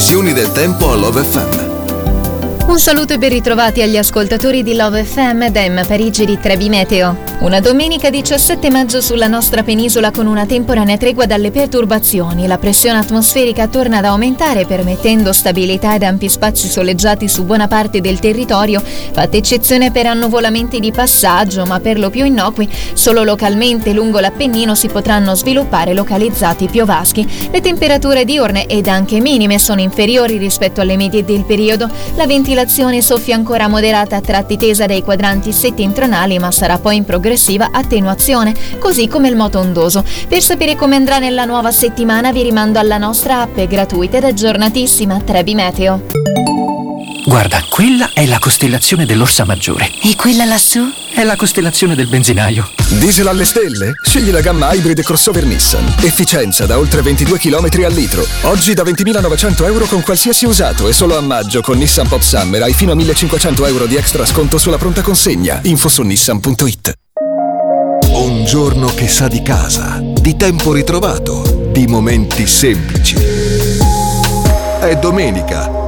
condizioni del tempo a Love FM. Un saluto e ben ritrovati agli ascoltatori di Love FM da Emma Parigi di Trebi Meteo. Una domenica 17 maggio sulla nostra penisola con una temporanea tregua dalle perturbazioni. La pressione atmosferica torna ad aumentare permettendo stabilità ed ampi spazi soleggiati su buona parte del territorio, fatta eccezione per annuvolamenti di passaggio, ma per lo più innocui. Solo localmente lungo l'Appennino si potranno sviluppare localizzati piovaschi. Le temperature diurne ed anche minime sono inferiori rispetto alle medie del periodo. La ventilazione soffia ancora moderata a tratti tesa dai quadranti settentrionali, ma sarà poi in progressiva attenuazione, così come il moto ondoso. Per sapere come andrà nella nuova settimana vi rimando alla nostra app gratuita ed aggiornatissima Trebi Meteo. Guarda, quella è la costellazione dell'Orsa Maggiore. E quella lassù? È la costellazione del benzinaio. Diesel alle stelle? Scegli la gamma Hybrid crossover Nissan. Efficienza da oltre 22 km al litro. Oggi da 20.900 euro con qualsiasi usato e solo a maggio con Nissan Pop Summer hai fino a 1.500 euro di extra sconto sulla pronta consegna. Info su nissan.it. Un giorno che sa di casa, di tempo ritrovato, di momenti semplici. È domenica.